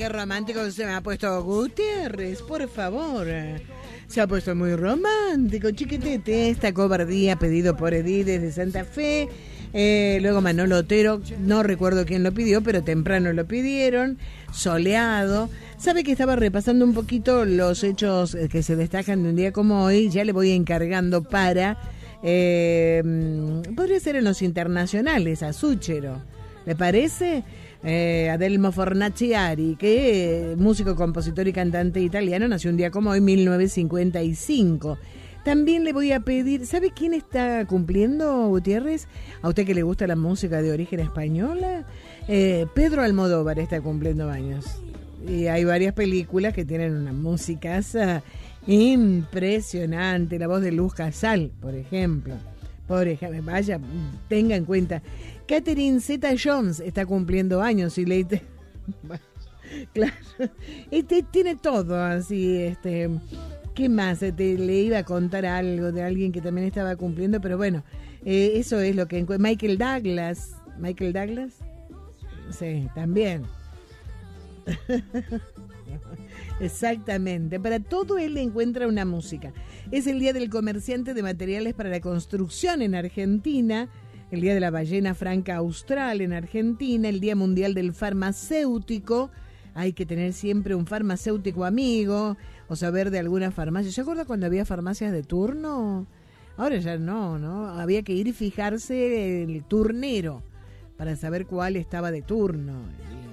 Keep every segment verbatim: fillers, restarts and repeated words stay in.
qué romántico se me ha puesto Gutiérrez, por favor. Se ha puesto muy romántico, chiquitete. Esta cobardía pedido por Edith desde Santa Fe. Eh, luego Manolo Otero, no recuerdo quién lo pidió, pero temprano lo pidieron. Soleado. Sabe que estaba repasando un poquito los hechos que se destacan de un día como hoy. Ya le voy encargando para... Eh, podría ser en los internacionales, a Súchero. ¿Le parece? Eh, Adelmo Fornaciari, que eh, músico, compositor y cantante italiano, nació un día como hoy, mil novecientos cincuenta y cinco. También le voy a pedir, ¿sabe quién está cumpliendo, Gutiérrez? A usted que le gusta la música de origen española, eh, Pedro Almodóvar está cumpliendo años. Y hay varias películas que tienen una musicaza impresionante, la voz de Luz Casal, por ejemplo. Por ejemplo, vaya, tenga en cuenta. Catherine Zeta-Jones está cumpliendo años y le... Claro, este tiene todo así, este... ¿Qué más? Te, le iba a contar algo de alguien que también estaba cumpliendo, pero bueno, eh, eso es lo que... Michael Douglas, Michael Douglas, sí, también. Exactamente, para todo él le encuentra una música. Es el Día del Comerciante de Materiales para la Construcción en Argentina, el Día de la Ballena Franca Austral en Argentina, el Día Mundial del Farmacéutico. Hay que tener siempre un farmacéutico amigo o saber de alguna farmacia. ¿Se acuerda cuando había farmacias de turno? Ahora ya no, ¿no? Había que ir y fijarse el turnero para saber cuál estaba de turno.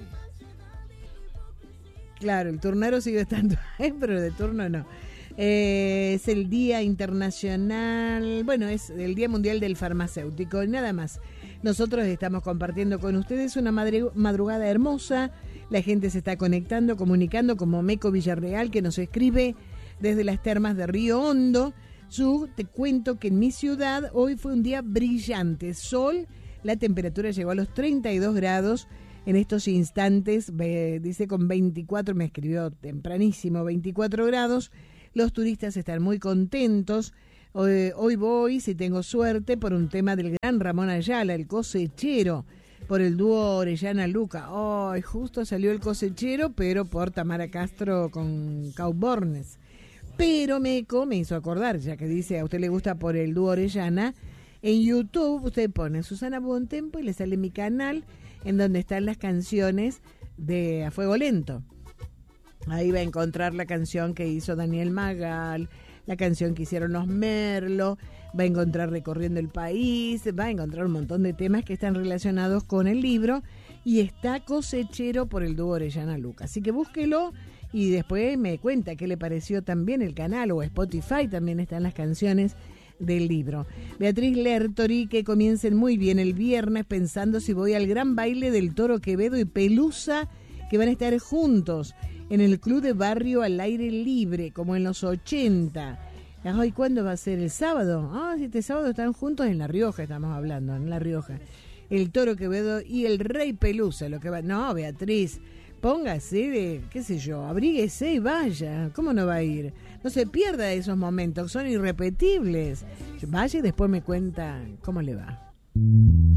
Claro, el turnero sigue estando ahí, pero de turno no. Eh, es el Día Internacional, bueno, es el Día Mundial del Farmacéutico, nada más. Nosotros estamos compartiendo con ustedes una madrugada hermosa. La gente se está conectando, comunicando, como Meco Villarreal, que nos escribe desde las termas de Río Hondo. Yo te cuento que en mi ciudad hoy fue un día brillante. Sol, la temperatura llegó a los treinta y dos grados. En estos instantes, eh, dice con veinticuatro, me escribió tempranísimo, veinticuatro grados. Los turistas están muy contentos. Hoy, hoy voy, si tengo suerte, por un tema del gran Ramón Ayala, el cosechero, por el dúo Orellana Luca. Oh, justo salió el cosechero, pero por Tamara Castro con Caubornes. Pero Meco me hizo acordar, ya que dice a usted le gusta por el dúo Orellana, en YouTube usted pone Susana Bontempo y le sale mi canal, en donde están las canciones de A Fuego Lento. Ahí va a encontrar la canción que hizo Daniel Magal, la canción que hicieron los Merlo, va a encontrar Recorriendo el País, va a encontrar un montón de temas que están relacionados con el libro, y está Cosechero por el dúo Orellana Luca. Así que búsquelo y después me cuenta qué le pareció también el canal, o Spotify también están las canciones del libro. Beatriz Lertori, que comiencen muy bien el viernes, pensando si voy al gran baile del Toro Quevedo y Pelusa, que van a estar juntos en el Club de Barrio al aire libre, como en los ochenta. Ay, ¿cuándo va a ser? ¿El sábado? Ah, si este sábado están juntos en La Rioja, estamos hablando, en La Rioja. El Toro Quevedo y el Rey Pelusa, lo que va... No, Beatriz, póngase de, qué sé yo, abríguese y vaya. ¿Cómo no va a ir? No se pierda esos momentos, son irrepetibles. Vaya y después me cuenta cómo le va.